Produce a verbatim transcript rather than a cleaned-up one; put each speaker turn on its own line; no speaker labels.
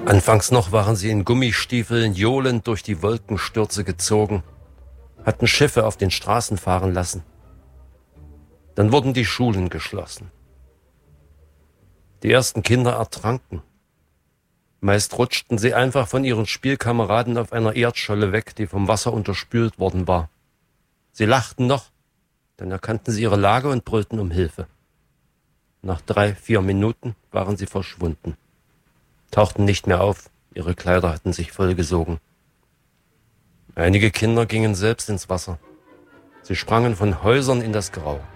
Anfangs noch waren sie in Gummistiefeln johlend durch die Wolkenstürze gezogen, hatten Schiffe auf den Straßen fahren lassen. Dann wurden die Schulen geschlossen. Die ersten Kinder ertranken. Meist rutschten sie einfach von ihren Spielkameraden auf einer Erdscholle weg, die vom Wasser unterspült worden war. Sie lachten noch, dann erkannten sie ihre Lage und brüllten um Hilfe. Nach drei, vier Minuten waren sie verschwunden, tauchten nicht mehr auf, ihre Kleider hatten sich vollgesogen. Einige Kinder gingen selbst ins Wasser. Sie sprangen von Häusern in das Grau.